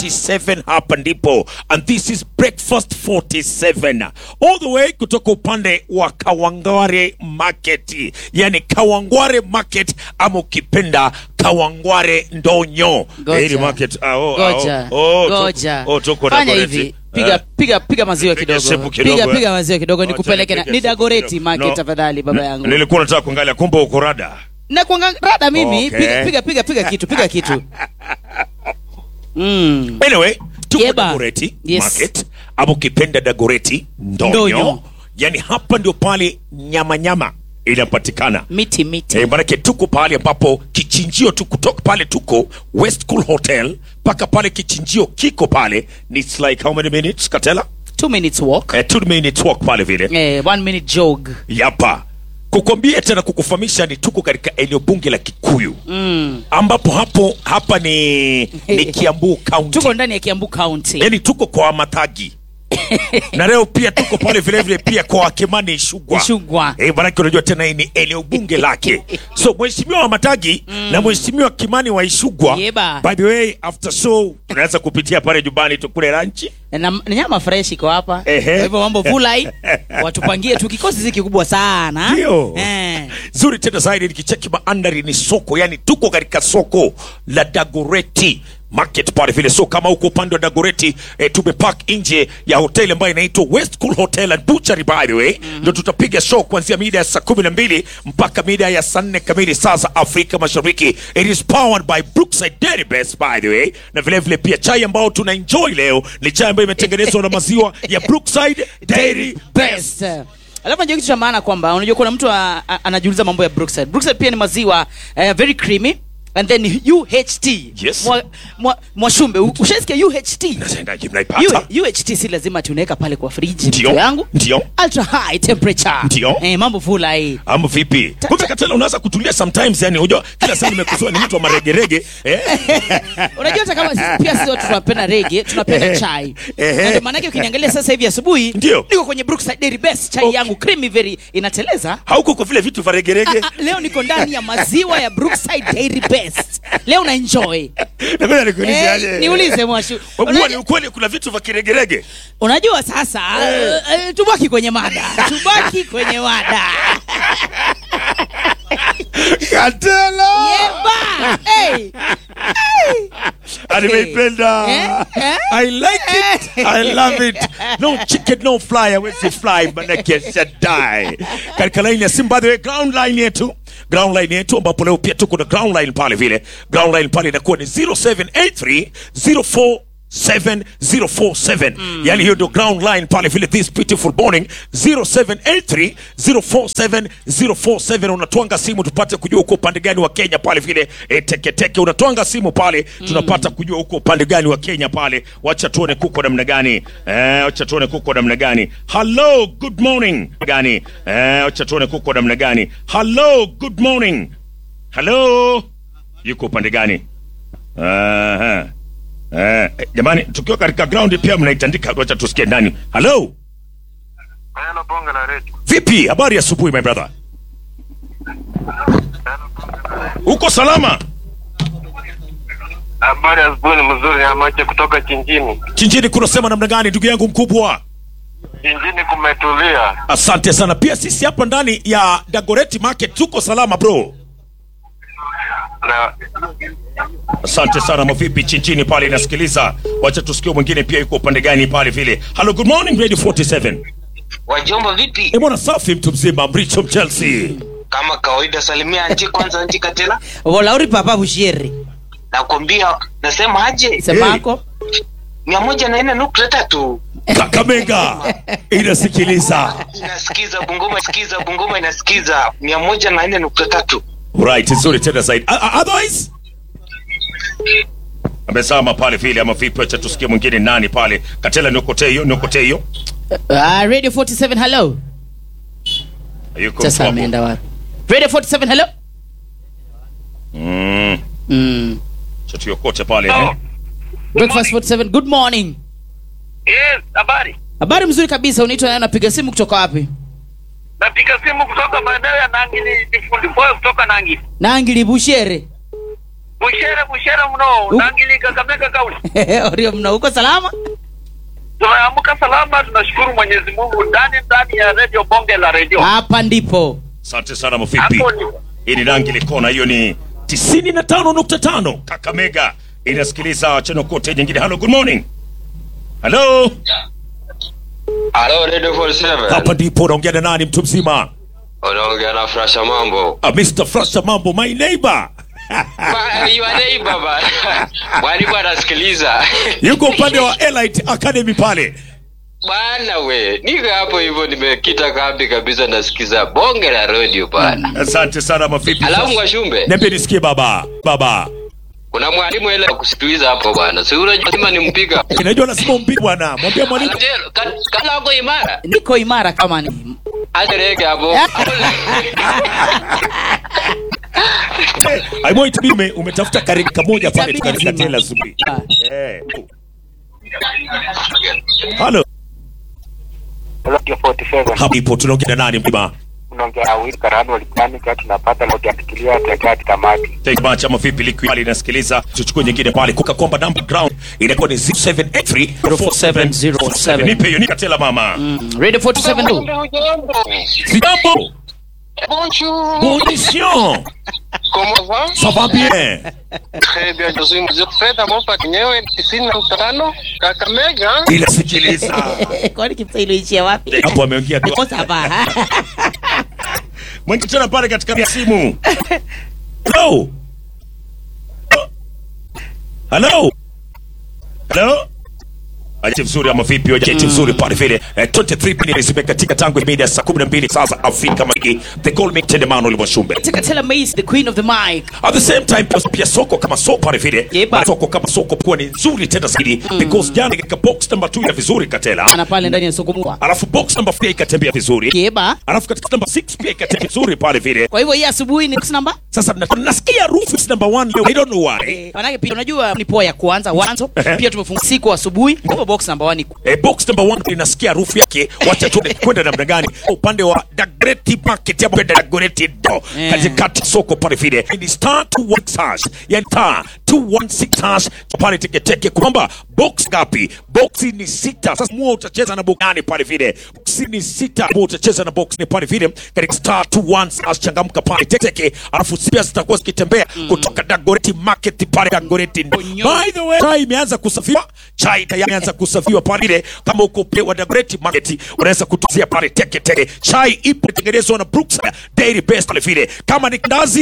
47 hapa ndipo, and this is Breakfast 47 all the way kutoka upande wa Kawangware Market, yani Kawangware Market ama ukipenda Kawangware Ndonyo. Hili market goja. Fanya hivi, piga maziwa kidogo. Piga maziwa kidogo nikupeleke na ni Dagoretti Market tafadhali baba yangu. Nilikuwa nataka kuangalia kumbe uko rada. Na kuangalia rada mimi, okay. Piga kitu. Anyway, tuko Dagoretti Market, ama ukipenda Dagoretti Ndonyo. Yani hapa ndio pale nyama inapatikana. Miti. Maanake tuko pale ambapo kichinjio tu kutoka pale tuko West Cool Hotel paka pale kichinjio kiko pale. It's like how many minutes, Katela? 2 minutes walk. 2 minutes walk pale vile. 1 minute jog. Yapa. Kukwambia tena kukufahamisha ni tuko katika eneo bunge la Kikuyu. Ambapo hapa ni Kiambu County. Tuko ndani ya Kiambu County. Yani tuko kwa Matagi. Na leo pia tuko pale vile pia kwa Kimani Ichung'wah. Maanake unajua tena hii ni eneo bunge lake. So mheshimiwa wa Matagi na mheshimiwa Kimani wa Ichung'wah, by the way, after show tunaweza kupitia pale nyumbani tukule lunch. Na nyama fresh iko hapa. Kwa hivyo mambo fulai watupangie tu, kikosi si kikubwa sana. Ndio. Zuri tena zaidi nikicheki maandari ni soko, yani tuko katika soko la Dagoretti Market pale vile. So kama uko upande wa Dagoretti, tumepark nje ya hotel ambayo inaitwa West Cool Hotel and Butchery by the way. Ndio tutapiga show kuanzia mida ya saa 12 mpaka mida ya saa 4 kamili saa za Afrika Mashariki. It is powered by Brookside Dairy Best by the way. Na vile pia chai ambayo tuna enjoy leo ni chai ambayo imetengenezwa na maziwa ya Brookside Dairy Best. Alafu ndio kitu cha maana kwamba unajua kuna mtu anajiuliza mambo ya Brookside. Brookside pia ni maziwa very creamy. And then UHT. Yes. Mwashumbe, ushasikia UHT? Nasenda mnaipata. UHT si lazima tunaweka pale kwa fridge. Ndio yangu. Ndio. Ultra high temperature. Ndio. Mambo fula hii. Mambo vipi? Kumbe Katela unaweza kutulia sometimes, yani unajua kila saa nimekuzoea ni mtu wa maregerege. Unajua hata kama sisi pia sisi watu tunapenda reggae, tunapenda chai. Ndio maana yake ukiniangalia sasa hivi asubuhi, niko kwenye Brookside Dairy Best, chai yangu creamy very inateleza. Hauko kwa vile vitu vya regerege. Leo niko ndani ya maziwa ya Brookside Dairy Best. Leo na enjoy. Napenda nikuulize aje. Niulize Mwashu. Ni ukweli kuna vitu vya kiregerege? Unajua sasa tubaki kwenye mada. Katela. Yeba. Animependa. I like it. I love it. No chicken, no fly. I want to fly, but I can't die. Katika line ya Simba, the ground line yetu ambapo leo pia tuko na ground line pale vile. Ground line pale inakuwa ni 0783047047. Yani hiyo ndio ground line pale vile this beautiful morning. 0783047047. Unatwanga simu tupate kujua uko upande gani wa Kenya pale vile. Teke unatwanga simu pale tunapata kujua uko upande gani wa Kenya pale. Wacha tuone kuko namna gani. Hello, good morning. Wacha tuone kuko namna gani. Hello, good morning. Hello. Yuko upande gani? Jamani, tukiwa katika ground pia mnaitandika, wacha tusikie ndani. Hello. Hello, bonga la radio. Vipi? Habari ya asubuhi my brother. Uko salama? Habari ya asubuhi mzuri, ya macho kutoka Chinjini. Chinjini kunasema namna gani ndugu yangu mkubwa? Chinjini kumetulia. Asante sana. Pia sisi hapa ndani ya Dagoretti Market tuko salama bro. Asante sana. Mavipi Chinjini pale inasikiliza? Wacha tusikie mwingine pia yuko upande gani pale vile. Hello, good morning Radio 47. Wajomba vipi? Mbona safi mtu mzima, Mricho Chelsea. Kama kawaida, salimia anti kwanza, anti Katela. Walauri papa Bushiri. Nakwambia, nasema aje? Semako. 104.3. Kakamega inasikiliza. Inasikiza Bungoma inasikiza 104.3. Right, nzuri tena zaidi. Otherwise amesema pale vile ama vipi? Acha tusikie mwingine nani pale. Katela niokote hiyo. Radio 47 hello. Yuko sasa ameenda wapi? Radio 47 hello. Chatu yokote pale. Breakfast 47 good morning. Yes, habari mzuri kabisa. Unaitwa nani? Unapiga simu kutoka wapi? Napiga simu kutoka maeneo ya Nangili, Difundi Boy kutoka Nangili. Nangili Bushere. Bushera mno. Unangilika Kakamega kauli. Orio mno, uko salama? Tumeamka salama, tunashukuru Mwenyezi Mungu ndani ya Radio Bonge la Radio. Hapa ndipo. Asante sana Mafipi. Hili rangi likona hiyo ni 95.5 Kakamega. Inasikiliza channel kote nyingine. Hello, good morning. Hello. Hello, Radio 47. Hapa ndipo unaongea na nani mtu mzima? Unaongea na Frasha Mambo. Mr. Frasha Mambo, my neighbor. Your neighbor baba. Bwana bwana sikiliza. Yuko upande wa Elite Academy pale. Bwana we, niko hapo hivyo nimekita kambi kabisa nasikiza Bonge la Radio bwana. Asante sana Mafipi. Alamu kwa Shumbe. Niambie nisikie baba. Kuna mwalimu ile kusituiza hapo bwana. Si unajua sema nimpiga. Unajua lazima umpige bwana. Mwambie mwalimu. Kala uko imara. Niko imara kama ni. Atereke hapo. Aimo itabime umetafuta karika moja pale tukatika tena asubuhi. Hello. Radio 47. Hapo ipo tunaongea nani mtima? Unaongea na Will Karano Likani kati tunapata leo tukifikiria tekati tamati. Take match ama vipi liquid inasikiliza. Tuchukue nyingine pale kuka kwamba number ground inakuwa ni 07834707. Nipe hiyo nikatela mama. Radio 47 tu. Sijambo. Bonjour. Bonjour. Comment va? Ça va bien. Très bien, je suis Mzee Feda Mofa Kinyewe 95 Kakamega. Ila sikiliza. Kwani Kipsailo ichia wapi? Hapo ameongea tu. Kosa hapa. Mwenye tena pale katika simu. Hello. Hello. Hello. Aje vizuri ama vipi? Aje vizuri pale vile. 23 minutes zimekatika tangu media saa 12 saa za Afrika Mashariki. They call me Tendemano Mwashumbe. Tell Mace, the queen of the mic. At the same time pia soko kama soko pale vile. Soko kama soko kwa ni nzuri tena zaidi because jana katika box number 2 ya vizuri Katela. Ana pale ndani ya soko mua. Alafu box number 4 ikatembea vizuri. Yeba. Alafu katika number 6 pia ikatembea vizuri pale vile. Kwa hivyo hii asubuhi ni box number? Sasa nasikia Rufus number 1 leo. I don't know why. Manake pia unajua ni poa ya kwanza wanzo. Pia tumefunga siku asubuhi. Kwa box number 1 box number 1 inasikia harufu yake. Wacha tuone kwenda namna gani upande wa Dagoretti market hapo kwenda Dagoretti do katikati soko pale vile ni star 216 yani star 216 pale teketeke kwamba box ngapi? Box ni 6. Sasa mua utacheza na box gani pale vile? Box ni 6. Mua utacheza na box ni pale vile katika star 216 changamka pale teketeke, alafu pia zitakuwa zikitembea kutoka Dagoretti market pale Dagoretti. By the way, chai imeanza kusafiwa. Chai tayari imeanza kusafiwa pale. Kama uko pewa Dagoretti market unaweza kutuzia pale teke. Chai ipo tengenezwa na Brookside Dairy Best pale vile. Kama ni ndazi